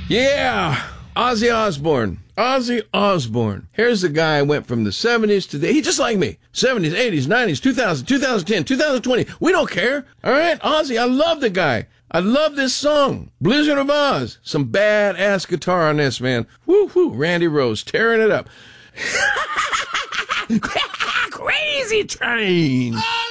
Yeah, Ozzy Osbourne. Ozzy Osbourne. Here's the guy who went from the 70s to he just like me. 70s, 80s, 90s, 2000, 2010, 2020. We don't care. All right, Ozzy, I love the guy. I love this song. Blizzard of Oz. Some badass guitar on this, man. Woo-hoo. Randy Rose tearing it up. Crazy Train.